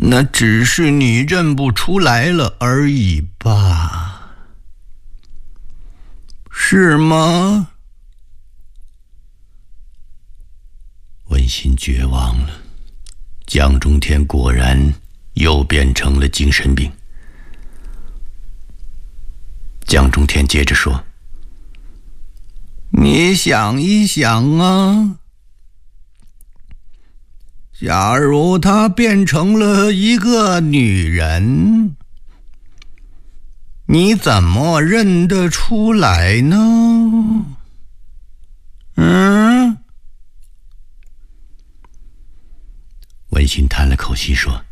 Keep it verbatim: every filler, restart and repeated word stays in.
那只是你认不出来了而已吧？是吗？文心绝望了，江中天果然又变成了精神病。江中天接着说：你想一想啊，假如她变成了一个女人，你怎么认得出来呢？嗯？文心叹了口气说：